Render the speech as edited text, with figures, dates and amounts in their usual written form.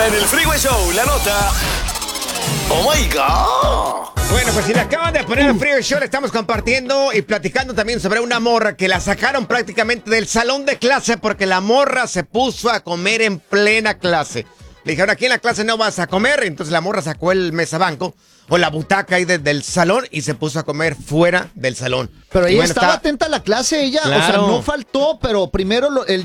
Ahora en el Freeway Show, la nota. ¡Oh my God! Bueno, pues si le acaban de poner el Freeway Show, le estamos compartiendo y platicando también sobre una morra que la sacaron prácticamente del salón de clase porque la morra se puso a comer en plena clase. Le dijeron, aquí en la clase no vas a comer. Entonces la morra sacó el mesabanco o la butaca ahí del salón y se puso a comer fuera del salón. Pero Y ella bueno, estaba atenta a la clase, ella, o sea, Claro. no faltó, pero primero el